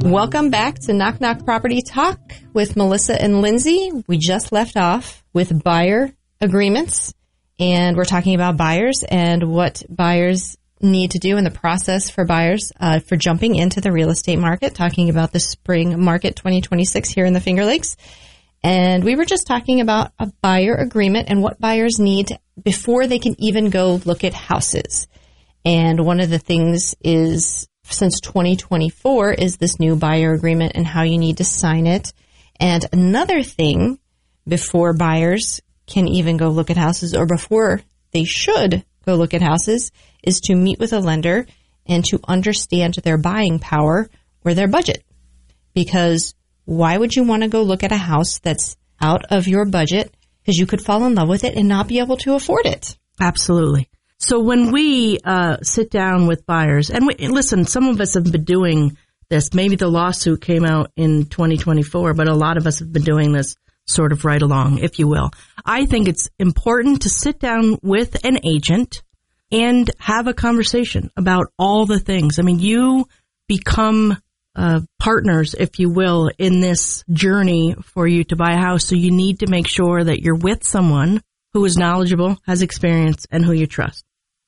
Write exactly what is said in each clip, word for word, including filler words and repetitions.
Welcome back to Knock Knock Property Talk with Melissa and Lindsay. We just left off with buyer agreements, and we're talking about buyers and what buyers need to do in the process for buyers uh, for jumping into the real estate market, talking about the spring market twenty twenty-six here in the Finger Lakes. And we were just talking about a buyer agreement and what buyers need before they can even go look at houses. And one of the things is, since twenty twenty-four, is this new buyer agreement and how you need to sign it. And another thing before buyers can even go look at houses, or before they should go look at houses, is to meet with a lender and to understand their buying power or their budget. Because why would you want to go look at a house that's out of your budget? Because you could fall in love with it and not be able to afford it. Absolutely. So when we uh, sit down with buyers, and we, listen, some of us have been doing this. Maybe the lawsuit came out in twenty twenty-four, but a lot of us have been doing this sort of right along, if you will. I think it's important to sit down with an agent and have a conversation about all the things. I mean, you become uh, partners, if you will, in this journey for you to buy a house. So you need to make sure that you're with someone who is knowledgeable, has experience, and who you trust.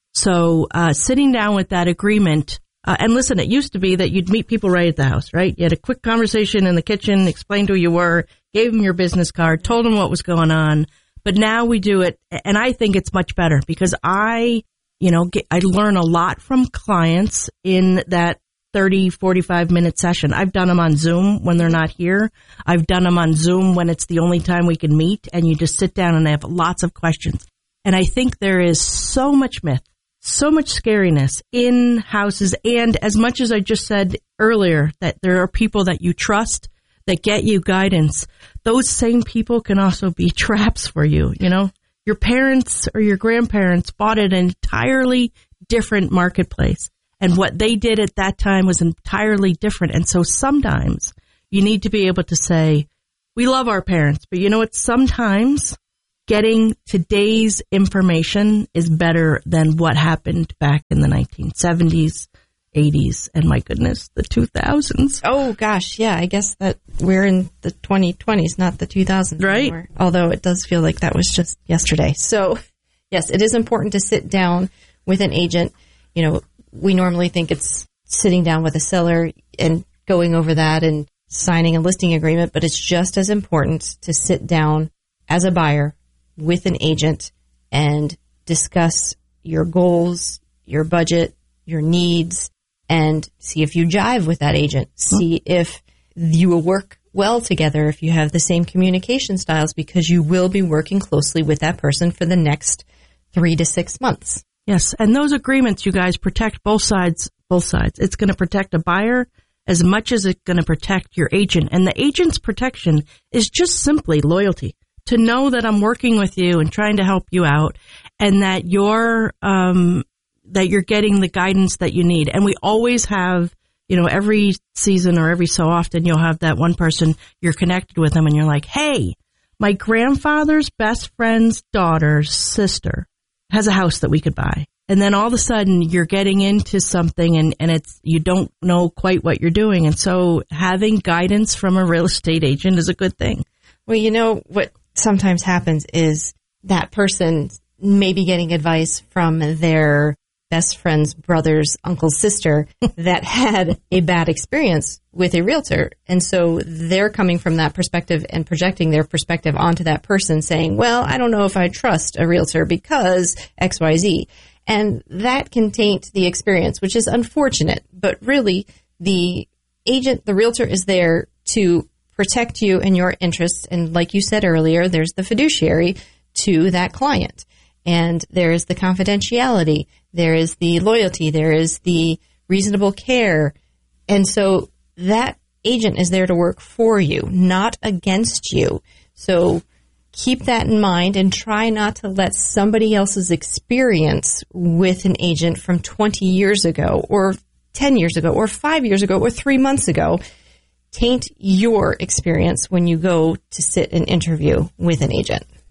So uh, sitting down with that agreement, uh, and listen, it used to be that you'd meet people right at the house, right? You had a quick conversation in the kitchen, explained who you were, gave them your business card, told them what was going on. But now we do it, and I think it's much better because I, you know, get, I learn a lot from clients in that thirty, forty-five minute session. I've done them on Zoom when they're not here. I've done them on Zoom when it's the only time we can meet, and you just sit down and have lots of questions. And I think there is so much myth, so much scariness in houses. And as much as I just said earlier, that there are people that you trust that get you guidance, those same people can also be traps for you. You know, your parents or your grandparents bought an entirely different marketplace, and what they did at that time was entirely different. And so sometimes you need to be able to say, we love our parents, but you know what? Sometimes getting today's information is better than what happened back in the nineteen seventies, eighties, and my goodness, the two thousands. Oh, gosh, yeah, I guess that we're in the twenty twenties, not the two thousands right anymore. Although it does feel like that was just yesterday. So, yes, it is important to sit down with an agent. You know, we normally think it's sitting down with a seller and going over that and signing a listing agreement, but it's just as important to sit down as a buyer with an agent and discuss your goals, your budget, your needs, and see if you jive with that agent. See if you will work well together, if you have the same communication styles, because you will be working closely with that person for the next three to six months. Yes, and those agreements, you guys, protect both sides, both sides. It's going to protect a buyer as much as it's going to protect your agent. And the agent's protection is just simply loyalty. To know that I'm working with you and trying to help you out, and that you're um, that you're getting the guidance that you need. And we always have, you know, every season or every so often, you'll have that one person, you're connected with them, and you're like, hey, my grandfather's best friend's daughter's sister has a house that we could buy. And then all of a sudden you're getting into something and, and it's, you don't know quite what you're doing. And so having guidance from a real estate agent is a good thing. Well, you know, what sometimes happens is that person may be getting advice from their best friend's brother's uncle's sister that had a bad experience with a realtor. And so they're coming from that perspective and projecting their perspective onto that person, saying, well, I don't know if I trust a realtor because X Y Z. And that can taint the experience, which is unfortunate. But really, the agent, the realtor, is there to protect you and your interests. And like you said earlier, there's the fiduciary to that client. And there is the confidentiality. There is the loyalty. There is the reasonable care. And so that agent is there to work for you, not against you. So keep that in mind and try not to let somebody else's experience with an agent from twenty years ago or ten years ago or five years ago or three months ago taint your experience when you go to sit and interview with an agent.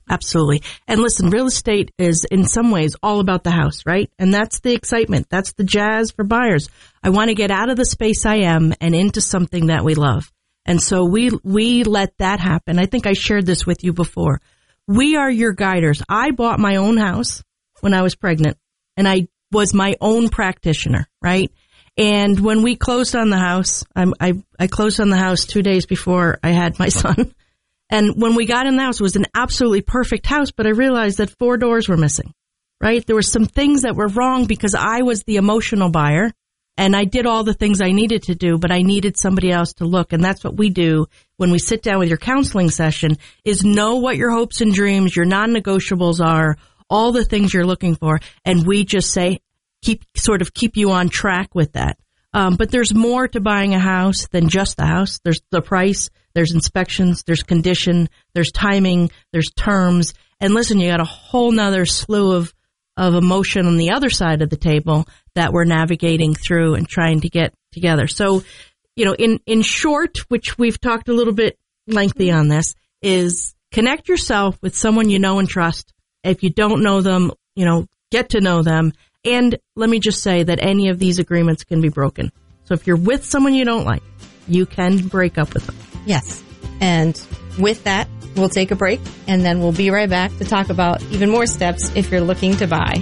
Absolutely. And listen, real estate is in some ways all about the house, right? And that's the excitement. That's the jazz for buyers. I want to get out of the space I am and into something that we love. And so we, we let that happen. I think I shared this with you before. We are your guiders. I bought my own house when I was pregnant, and I was my own practitioner, right? And when we closed on the house, I'm, I, I closed on the house two days before I had my son. And when we got in the house, it was an absolutely perfect house, but I realized that four doors were missing, right? There were some things that were wrong because I was the emotional buyer, and I did all the things I needed to do, but I needed somebody else to look. And that's what we do when we sit down with your counseling session, is know what your hopes and dreams, your non-negotiables are, all the things you're looking for. And we just say, keep, sort of keep you on track with that. Um, but there's more to buying a house than just the house. There's the price, there's inspections, there's condition, there's timing, there's terms. And listen, you got a whole nother slew of, of emotion on the other side of the table that we're navigating through and trying to get together. So, you know, in, in short, which we've talked a little bit lengthy on this, is connect yourself with someone you know and trust. If you don't know them, you know, get to know them. And let me just say that any of these agreements can be broken. So if you're with someone you don't like, you can break up with them. Yes. And with that, we'll take a break, and then we'll be right back to talk about even more steps if you're looking to buy.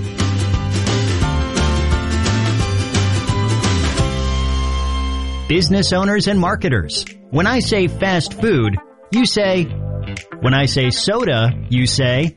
Business owners and marketers. When I say fast food, you say, when I say soda, you say,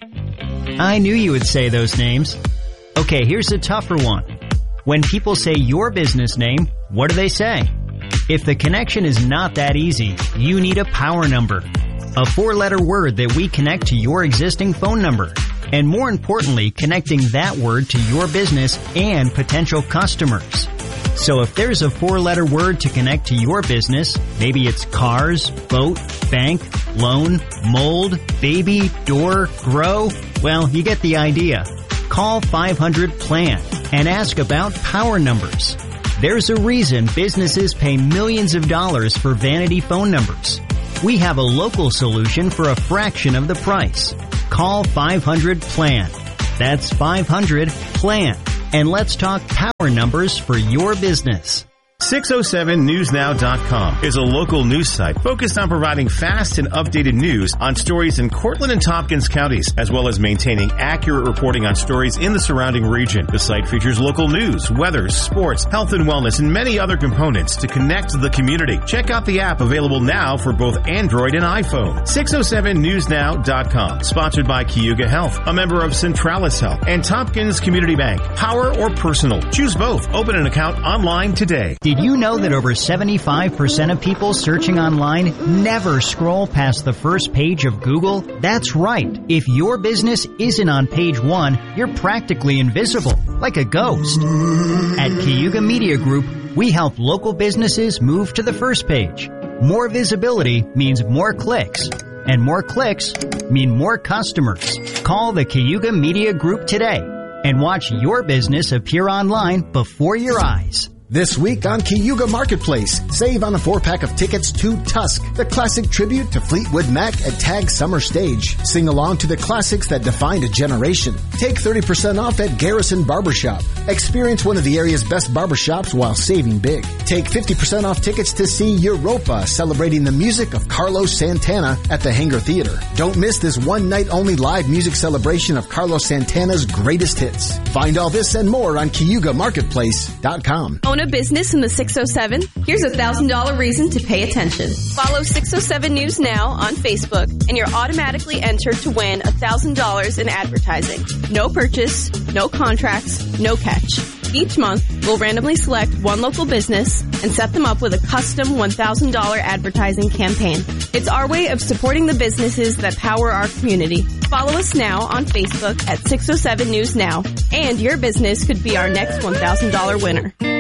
I knew you would say those names. Okay, here's a tougher one. When people say your business name, what do they say? If the connection is not that easy, you need a power number, a four-letter word that we connect to your existing phone number, and more importantly, connecting that word to your business and potential customers. So if there's a four-letter word to connect to your business, maybe it's cars, boat, bank, loan, mold, baby, door, grow, well, you get the idea. Call five hundred plan and ask about power numbers. There's a reason businesses pay millions of dollars for vanity phone numbers. We have a local solution for a fraction of the price. Call five hundred plan. That's five hundred plan. And let's talk power numbers for your business. six oh seven news now dot com is a local news site focused on providing fast and updated news on stories in Cortland and Tompkins counties, as well as maintaining accurate reporting on stories in the surrounding region. The site features local news, weather, sports, health and wellness, and many other components to connect the community. Check out the app available now for both Android and iPhone. six oh seven news now dot com, sponsored by Cayuga Health, a member of Centralis Health, and Tompkins Community Bank. Power or personal? Choose both. Open an account online today. Did you know that over seventy-five percent of people searching online never scroll past the first page of Google? That's right. If your business isn't on page one, you're practically invisible, like a ghost. At Cayuga Media Group, we help local businesses move to the first page. More visibility means more clicks, and more clicks mean more customers. Call the Cayuga Media Group today and watch your business appear online before your eyes. This week on Cayuga Marketplace, save on a four-pack of tickets to Tusk, the classic tribute to Fleetwood Mac at Tag Summer Stage. Sing along to the classics that defined a generation. Take thirty percent off at Garrison Barbershop. Experience one of the area's best barbershops while saving big. Take fifty percent off tickets to see Europa, celebrating the music of Carlos Santana at the Hangar Theater. Don't miss this one-night-only live music celebration of Carlos Santana's greatest hits. Find all this and more on Cayuga Marketplace dot com. Own a business in the six oh seven? Here's a one thousand dollars reason to pay attention. Follow six oh seven News Now on Facebook, and you're automatically entered to win one thousand dollars in advertising. No purchase, no contracts, no catch. Each month, we'll randomly select one local business and set them up with a custom one thousand dollars advertising campaign. It's our way of supporting the businesses that power our community. Follow us now on Facebook at six oh seven News Now, and your business could be our next one thousand dollars winner.